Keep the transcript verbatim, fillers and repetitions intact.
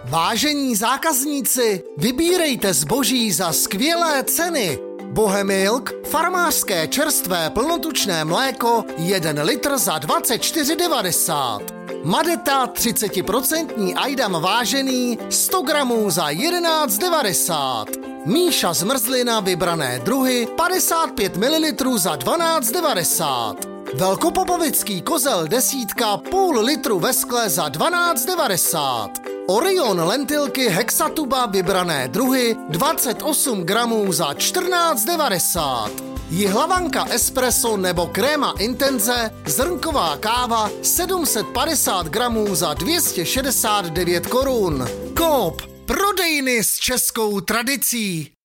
Vážení zákazníci, vybírejte zboží za skvělé ceny. Bohemilk, farmářské čerstvé plnotučné mléko, jeden litr za dvacet čtyři devadesát. Madeta třicet procent ajdam vážený, sto gramů za jedenáct devadesát. Míša zmrzlina vybrané druhy, padesát pět mililitrů za dvanáct devadesát. Velkopopovický kozel desítka půl litru ve skle za dvanáct devadesát. Orion lentilky hexatuba vybrané druhy dvacet osm gramů za čtrnáct devadesát. Jihlavanka espresso nebo kréma intenze zrnková káva sedm set padesát gramů za dvě stě šedesát devět korun. Coop, prodejny s českou tradicí.